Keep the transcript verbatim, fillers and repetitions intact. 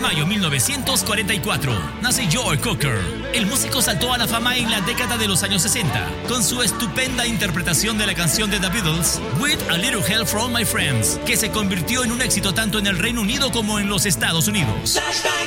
mayo de mil novecientos cuarenta y cuatro, nace Joe Cocker. El músico saltó a la fama en la década de los años sesenta, con su estupenda interpretación de la canción de The Beatles, With a Little Help from My Friends, que se convirtió en un éxito tanto en el Reino Unido como en los Estados Unidos.